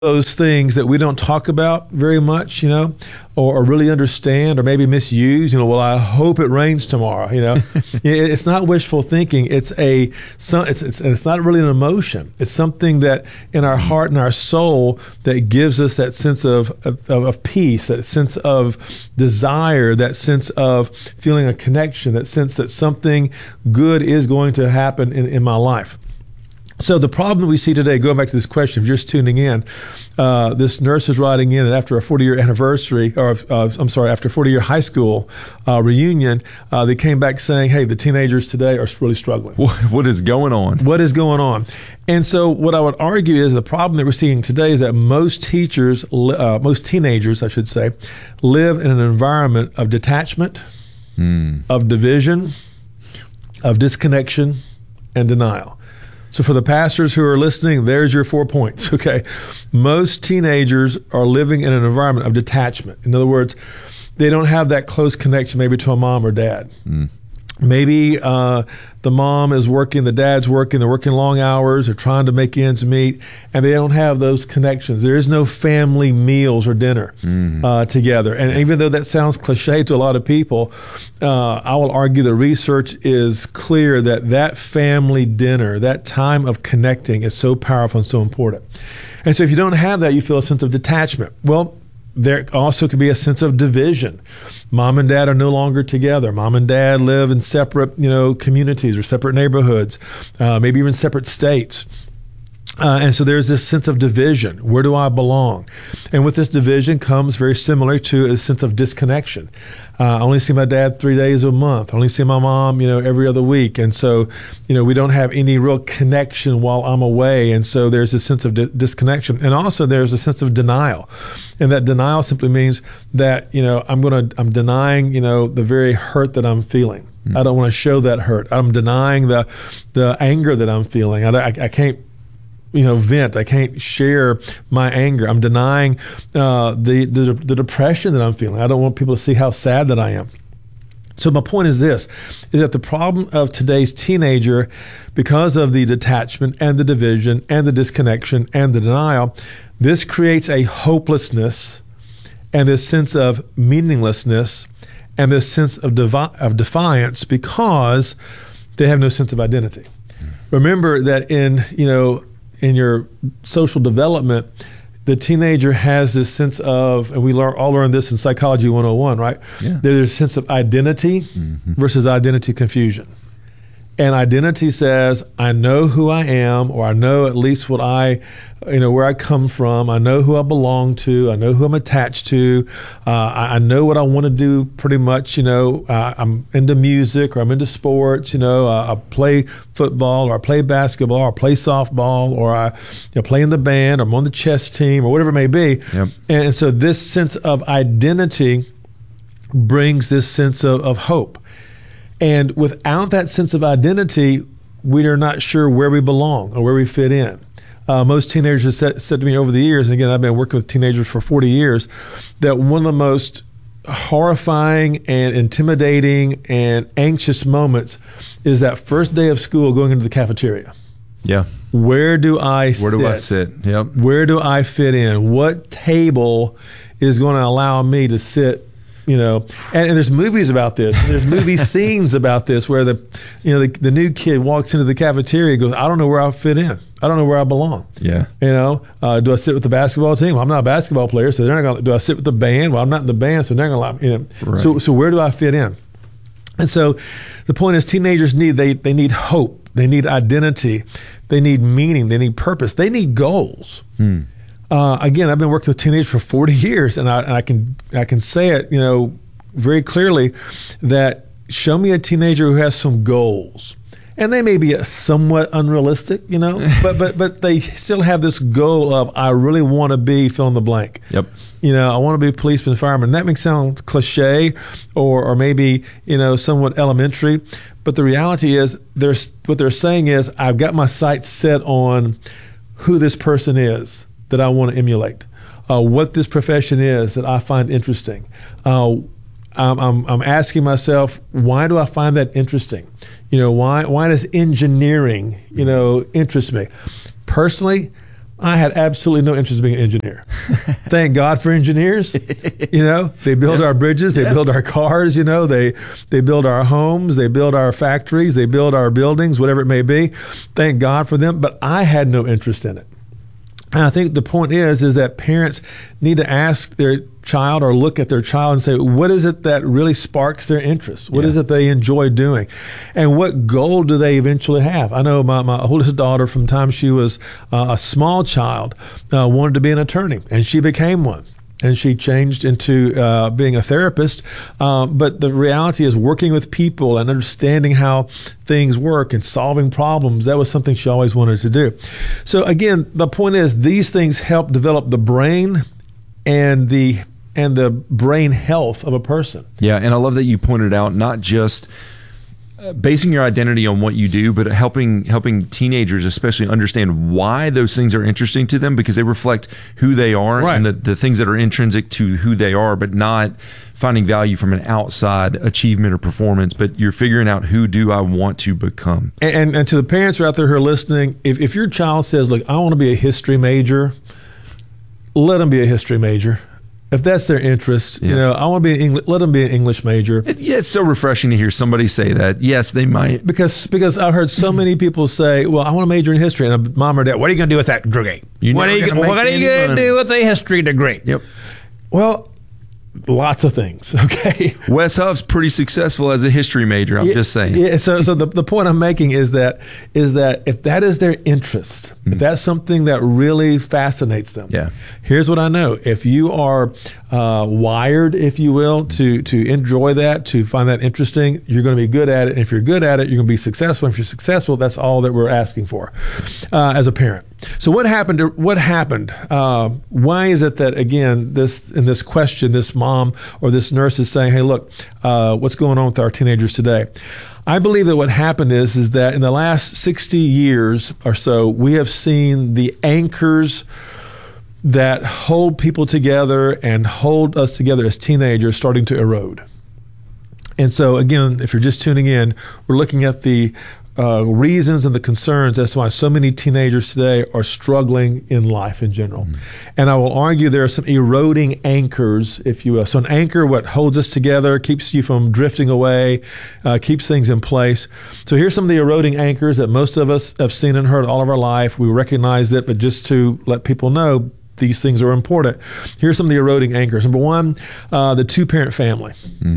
those things that we don't talk about very much, or really understand, or maybe misuse. Well, I hope it rains tomorrow. It's not wishful thinking. It's not really an emotion. It's something that in our heart and our soul that gives us that sense of peace, that sense of desire, that sense of feeling a connection, that sense that something good is going to happen in my life. So the problem we see today, going back to this question, if you're just tuning in, this nurse is writing in that after a 40-year anniversary, after a 40-year high school reunion, they came back saying, hey, the teenagers today are really struggling. What is going on? What is going on? And so what I would argue is the problem that we're seeing today is that most teenagers, I should say, live in an environment of detachment, of division, of disconnection, and denial. So for the pastors who are listening, there's your 4 points, okay? Most teenagers are living in an environment of detachment. In other words, they don't have that close connection maybe to a mom or dad. Maybe the mom is working, the dad's working, they're working long hours, they're trying to make ends meet, and they don't have those connections. There is no family meals or dinner together. And even though that sounds cliche to a lot of people, I will argue the research is clear that family dinner, that time of connecting is so powerful and so important. And so if you don't have that, you feel a sense of detachment. Well, there also could be a sense of division. Mom and dad are no longer together. Mom and dad live in separate, communities or separate neighborhoods, maybe even separate states. And so there's this sense of division. Where do I belong? And with this division comes very similar to a sense of disconnection. I only see my dad 3 days a month. I only see my mom, every other week. And so, we don't have any real connection while I'm away. And so there's a sense of disconnection. And also there's a sense of denial. And that denial simply means that, I'm denying, the very hurt that I'm feeling. I don't want to show that hurt. I'm denying the anger that I'm feeling. I can't vent. I can't share my anger. I'm denying the depression that I'm feeling. I don't want people to see how sad that I am. So my point is this, is that the problem of today's teenager, because of the detachment and the division and the disconnection and the denial, this creates a hopelessness and this sense of meaninglessness and this sense of defiance because they have no sense of identity. Remember that in your social development, the teenager has this sense of, and we all learned this in Psychology 101, right? Yeah. There's a sense of identity versus identity confusion. And identity says, I know who I am, or I know at least what where I come from. I know who I belong to. I know who I'm attached to. I know what I want to do pretty much. I'm into music or I'm into sports. I play football or I play basketball or I play softball or I play in the band or I'm on the chess team or whatever it may be. Yep. And so this sense of identity brings this sense of hope. And without that sense of identity, we are not sure where we belong or where we fit in. Most teenagers have said to me over the years, and again, I've been working with teenagers for 40 years, that one of the most horrifying and intimidating and anxious moments is that first day of school going into the cafeteria. Yeah. Where do I sit? Where do I sit? Yep. Where do I fit in? What table is going to allow me to sit? And there's movies about this. There's movie scenes about this where the new kid walks into the cafeteria and goes, I don't know where I fit in. I don't know where I belong. Yeah. Do I sit with the basketball team? Well, I'm not a basketball player, so they're not going to. Do I sit with the band? Well, I'm not in the band, so they're not going to. Right. So where do I fit in? And so the point is, teenagers they need hope. They need identity. They need meaning. They need purpose. They need goals. Again, I've been working with teenagers for 40 years, and I can say it, very clearly that show me a teenager who has some goals, and they may be somewhat unrealistic, but they still have this goal of I really want to be fill in the blank. Yep. I want to be a policeman, fireman. That may sound cliche, or maybe somewhat elementary, but the reality is what they're saying is I've got my sights set on who this person is that I want to emulate, what this profession is that I find interesting. I'm asking myself, why do I find that interesting? Why does engineering, interest me? Personally, I had absolutely no interest in being an engineer. Thank God for engineers. You know, they build our bridges, they build our cars, you know, they build our homes, they build our factories, they build our buildings, whatever it may be. Thank God for them, but I had no interest in it. And I think the point is that parents need to ask their child or look at their child and say, what is it that really sparks their interest? What is it they enjoy doing? And what goal do they eventually have? I know my oldest daughter, from the time she was a small child, wanted to be an attorney, and she became one. And she changed into being a therapist. But the reality is working with people and understanding how things work and solving problems, that was something she always wanted to do. So again, the point is these things help develop the brain and the brain health of a person. Yeah, and I love that you pointed out not just basing your identity on what you do, but helping teenagers especially understand why those things are interesting to them, because they reflect who they are and the things that are intrinsic to who they are, but not finding value from an outside achievement or performance, but you're figuring out who do I want to become. And to the parents who are out there who are listening, if your child says, look, I want to be a history major, let them be a history major. If that's their interest, you know, I want to be let them be an English major. It's so refreshing to hear somebody say that. Yes, they might. Because I've heard so many people say, well, I want to major in history. And a mom or dad, what are you going to do with that degree? What are you going to do with a history degree? Yep. Well, lots of things, okay? Wes Huff's pretty successful as a history major, I'm just saying. Yeah, so the point I'm making is that if that is their interest, if that's something that really fascinates them, here's what I know. If you are wired, if you will, to enjoy that, to find that interesting, you're going to be good at it. And if you're good at it, you're going to be successful. And if you're successful, that's all that we're asking for as a parent. So what happened? Why is it that, again, in this question, this mom or this nurse is saying, hey, look, what's going on with our teenagers today? I believe that what happened is that in the last 60 years or so, we have seen the anchors that hold people together and hold us together as teenagers starting to erode. And so, again, if you're just tuning in, we're looking at the reasons and the concerns as to why so many teenagers today are struggling in life in general. And I will argue there are some eroding anchors, if you will. So an anchor, what holds us together, keeps you from drifting away, keeps things in place. So here's some of the eroding anchors that most of us have seen and heard all of our life. We recognize it, but just to let people know, these things are important. Here's some of the eroding anchors. Number one, the two-parent family.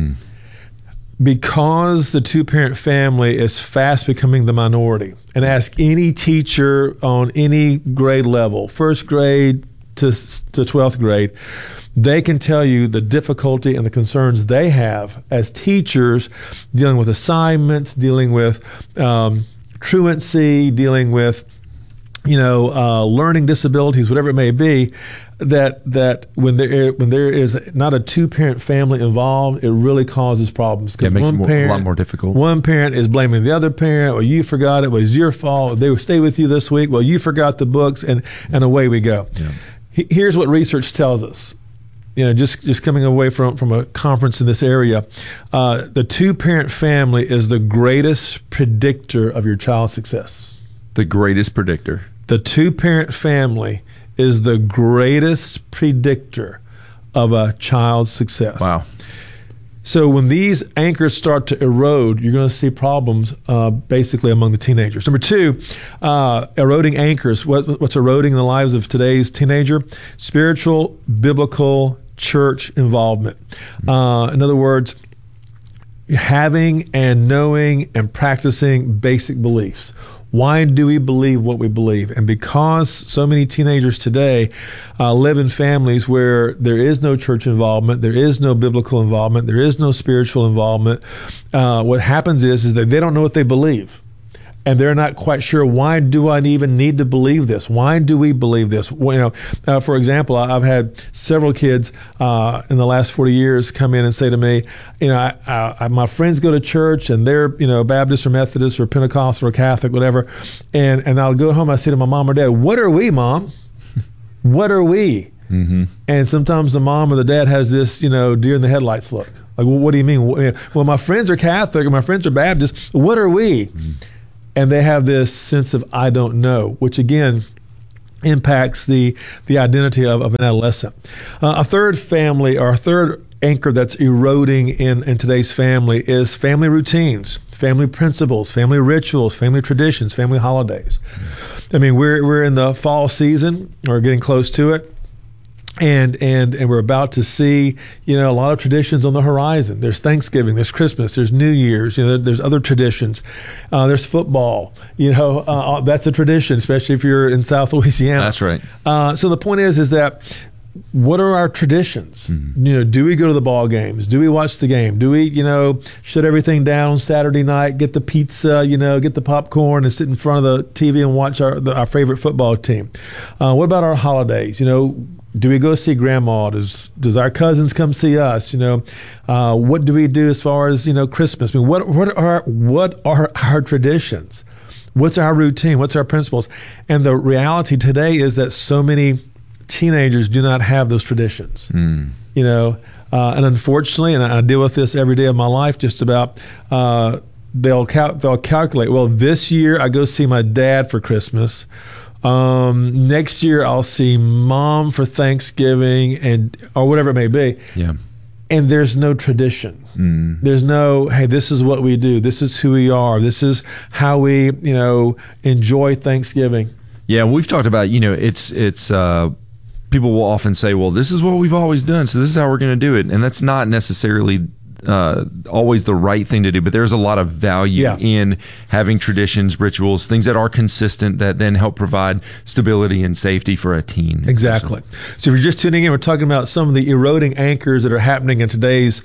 Because the two-parent family is fast becoming the minority, and ask any teacher on any grade level, first grade to 12th grade, they can tell you the difficulty and the concerns they have as teachers dealing with assignments, dealing with truancy, dealing with learning disabilities, whatever it may be, that when there is not a two-parent family involved, it really causes problems. It makes it a lot more difficult. One parent is blaming the other parent. Well, you forgot it. Well, it's your fault. They will stay with you this week. Well, you forgot the books, and away we go. Yeah. Here's what research tells us. Just coming away from a conference in this area, the two-parent family is the greatest predictor of your child's success. The greatest predictor. The two-parent family is the greatest predictor of a child's success. Wow. So when these anchors start to erode, you're going to see problems basically among the teenagers. Number two, eroding anchors. What's eroding in the lives of today's teenager? Spiritual, biblical, church involvement. In other words, having and knowing and practicing basic beliefs. Why do we believe what we believe? And because so many teenagers today live in families where there is no church involvement, there is no biblical involvement, there is no spiritual involvement, what happens is that they don't know what they believe. And they're not quite sure, why do I even need to believe this? Why do we believe this? Well, for example, I've had several kids in the last 40 years come in and say to me, my friends go to church and they're, Baptist or Methodist or Pentecostal or Catholic, whatever. And I'll go home, I say to my mom or dad, what are we, Mom? What are we? Mm-hmm. And sometimes the mom or the dad has this, deer in the headlights look. Like, well, what do you mean? Well, my friends are Catholic or my friends are Baptist. What are we? Mm-hmm. And they have this sense of I don't know, which again impacts the identity of an adolescent. A third family, or a third anchor that's eroding in today's family, is family routines, family principles, family rituals, family traditions, family holidays. I mean, we're in the fall season, or getting close to it. And we're about to see, a lot of traditions on the horizon. There's Thanksgiving, there's Christmas, there's New Year's, there's other traditions. There's football, that's a tradition, especially if you're in South Louisiana. That's right. So the point is that what are our traditions? Mm-hmm. Do we go to the ball games? Do we watch the game? Do we, shut everything down on Saturday night, get the pizza, get the popcorn and sit in front of the TV and watch our favorite football team? What about our holidays? Do we go see grandma? Does our cousins come see us? What do we do as far as Christmas? I mean, what are our traditions? What's our routine? What's our principles? And the reality today is that so many teenagers do not have those traditions. And unfortunately, and I deal with this every day of my life, just about. They'll calculate. Well, this year I go see my dad for Christmas. Next year I'll see mom for Thanksgiving or whatever it may be. Yeah. And there's no tradition. There's no, hey, this is what we do. This is who we are. This is how we, enjoy Thanksgiving. Yeah. We've talked about, it's people will often say, well, this is what we've always done, so this is how we're going to do it. And that's not necessarily always the right thing to do, but there's a lot of value in having traditions, rituals, things that are consistent that then help provide stability and safety for a teen. Exactly. So if you're just tuning in, we're talking about some of the eroding anchors that are happening in today's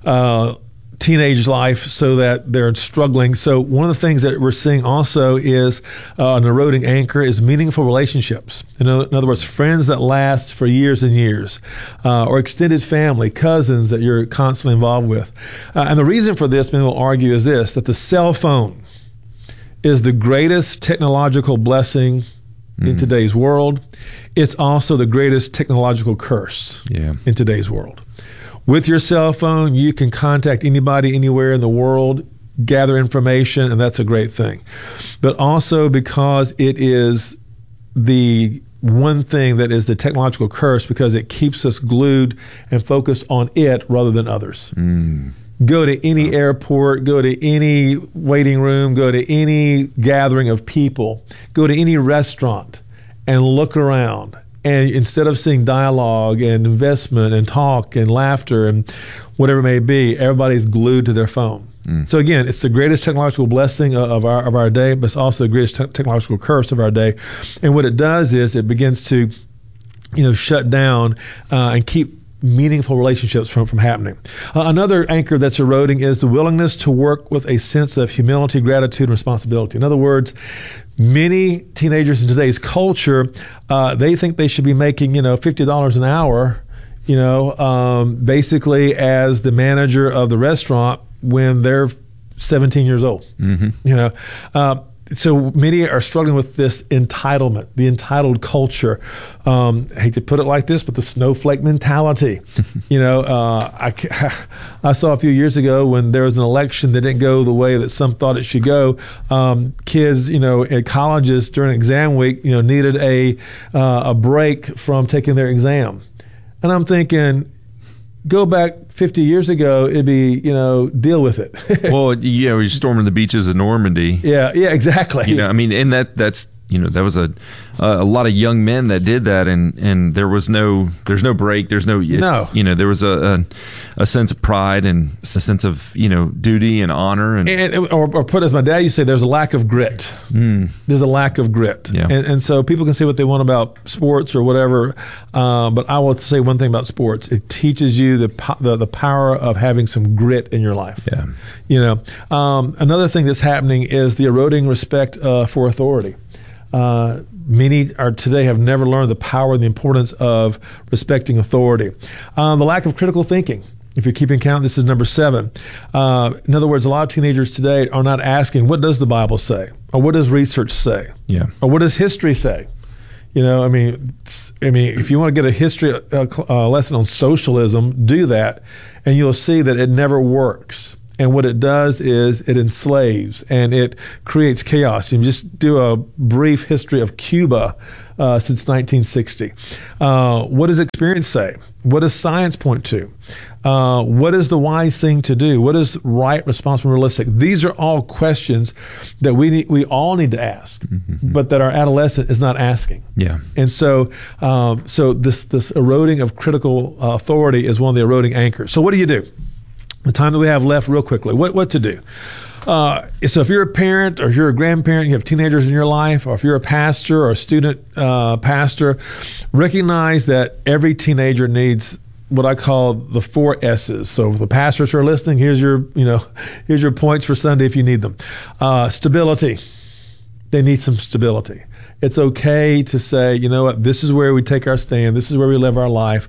teenage life, so that they're struggling. So one of the things that we're seeing also is an eroding anchor is meaningful relationships. In other words, friends that last for years and years, or extended family, cousins that you're constantly involved with. And the reason for this, many will argue, is this, that the cell phone is the greatest technological blessing in today's world. It's also the greatest technological curse in today's world. With your cell phone, you can contact anybody anywhere in the world, gather information, and that's a great thing. But also because it is the one thing that is the technological curse, because it keeps us glued and focused on it rather than others. Go to any airport, go to any waiting room, go to any gathering of people, go to any restaurant and look around. And instead of seeing dialogue and investment and talk and laughter and whatever it may be, everybody's glued to their phone. So again, it's the greatest technological blessing of our day, but it's also the greatest technological curse of our day. And what it does is it begins to, shut down and keep meaningful relationships from happening. Another anchor that's eroding is the willingness to work with a sense of humility, gratitude, and responsibility. In other words, many teenagers in today's culture, they think they should be making, $50 an hour, basically as the manager of the restaurant when they're 17 years old. So many are struggling with this entitlement, the entitled culture. I hate to put it like this, but the snowflake mentality. I saw a few years ago when there was an election that didn't go the way that some thought it should go. Kids, at colleges during exam week, needed a break from taking their exam. And I'm thinking, go back 50 years ago, it'd be, deal with it. Well, you're storming the beaches of Normandy. Yeah, exactly. And that's that was a lot of young men that did that, and there's no break. There was a sense of pride and a sense of duty and honor, or put as my dad used to say, there's a lack of grit. There's a lack of grit, and so people can say what they want about sports or whatever, but I will say one thing about sports: it teaches you the power of having some grit in your life. Another thing that's happening is the eroding respect for authority. Many today have never learned the power and the importance of respecting authority. The lack of critical thinking. If you're keeping count, this is number 7. In other words, a lot of teenagers today are not asking, what does the Bible say? Or what does research say? Or what does history say? If you want to get a history lesson on socialism, do that, and you'll see that it never works. And what it does is it enslaves and it creates chaos. You can just do a brief history of Cuba since 1960. What does experience say? What does science point to? What is the wise thing to do? What is right, responsible, realistic? These are all questions that we all need to ask, but that our adolescent is not asking. Yeah. And so this eroding of critical authority is one of the eroding anchors. So what do you do? The time that we have left, real quickly, what to do? So if you're a parent or if you're a grandparent, you have teenagers in your life, or if you're a pastor or a student pastor, recognize that every teenager needs what I call the 4 S's. So the pastors who are listening, here's your points for Sunday if you need them. Stability. They need some stability. It's okay to say, you know what, this is where we take our stand. This is where we live our life.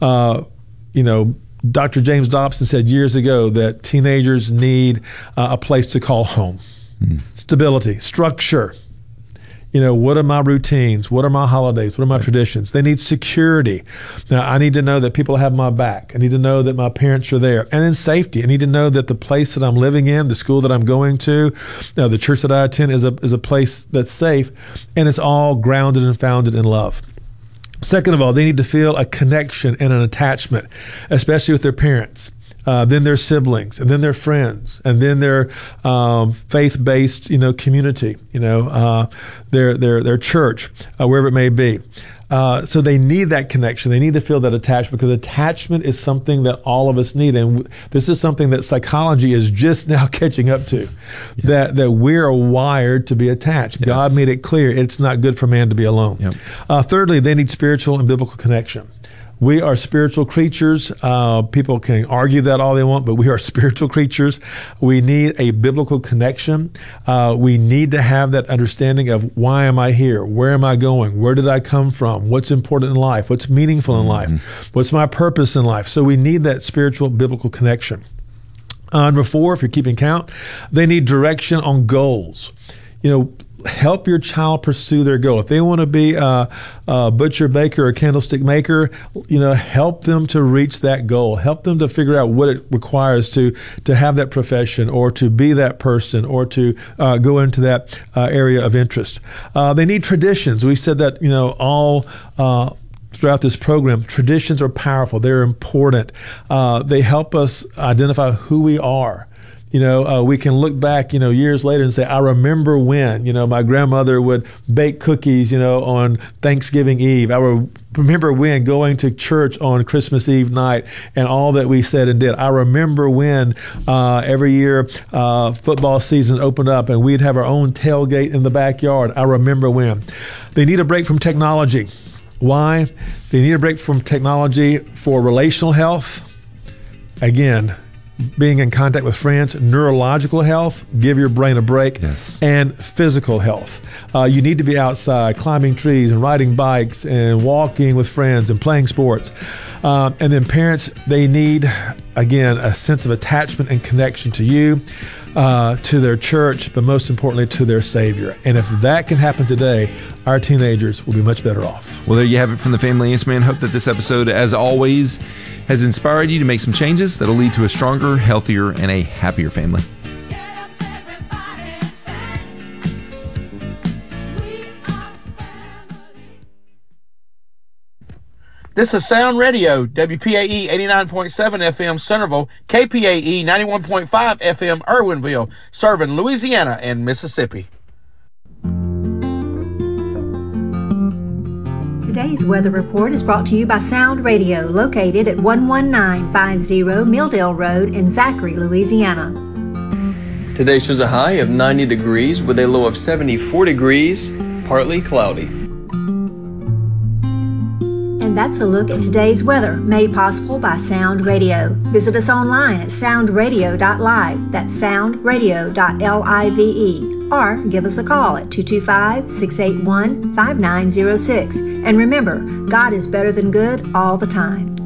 Dr. James Dobson said years ago that teenagers need a place to call home. Stability, structure. What are my routines? What are my holidays? What are my traditions? They need security. Now, I need to know that people have my back. I need to know that my parents are there. And then safety. I need to know that the place that I'm living in, the school that I'm going to, the church that I attend is a place that's safe, and it's all grounded and founded in love. Second of all, they need to feel a connection and an attachment, especially with their parents, then their siblings, and then their friends, and then their faith-based, community, their church, wherever it may be. So they need that connection. They need to feel that attachment, because attachment is something that all of us need. And this is something that psychology is just now catching up to, that we're wired to be attached. Yes. God made it clear it's not good for man to be alone. Yep. Thirdly, they need spiritual and biblical connection. We are spiritual creatures. People can argue that all they want, but we are spiritual creatures. We need a biblical connection. We need to have that understanding of, why am I here? Where am I going? Where did I come from? What's important in life? What's meaningful in life? What's my purpose in life? So we need that spiritual biblical connection. Number 4, if you're keeping count, they need direction on goals. Help your child pursue their goal. If they want to be a butcher, baker, or candlestick maker, help them to reach that goal. Help them to figure out what it requires to have that profession, or to be that person, or to go into that area of interest. They need traditions. We said that, all throughout this program, traditions are powerful. They're important. They help us identify who we are. We can look back, years later and say, I remember when, my grandmother would bake cookies, on Thanksgiving Eve. I remember when going to church on Christmas Eve night and all that we said and did. I remember when every year football season opened up and we'd have our own tailgate in the backyard. I remember when. They need a break from technology. Why? They need a break from technology for relational health. Again, being in contact with friends, neurological health, give your brain a break, and physical health. You need to be outside, climbing trees and riding bikes and walking with friends and playing sports. And then parents, they need, again, a sense of attachment and connection to you, to their church, but most importantly, to their Savior. And if that can happen today, our teenagers will be much better off. Well, there you have it from the Family Answer Man. Hope that this episode, as always, has inspired you to make some changes that'll lead to a stronger, healthier, and a happier family. This is Sound Radio, WPAE 89.7 FM Centerville, KPAE 91.5 FM Irwinville, serving Louisiana and Mississippi. Today's weather report is brought to you by Sound Radio, located at 11950 Milldale Road in Zachary, Louisiana. Today shows a high of 90 degrees with a low of 74 degrees, partly cloudy. And that's a look at today's weather, made possible by Sound Radio. Visit us online at soundradio.live. That's soundradio.live. Or give us a call at 225-681-5906. And remember, God is better than good all the time.